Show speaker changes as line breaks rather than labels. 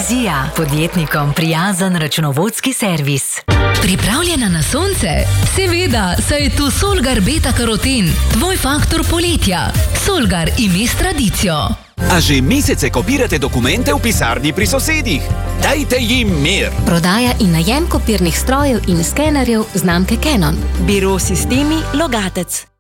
Vizija, podjetnikom prijazen računovodski servis.
Pripravljena na sonce? Seveda, saj je tu Solgar Beta Karoten, tvoj faktor poletja. Solgar ime s tradicijo.
A že mesece kopirate dokumente v pisarni pri sosedih? Dajte jim mir!
Prodaja in najem kopirnih strojev in skenerjev znamke Canon.
Biro Sistemi Logatec.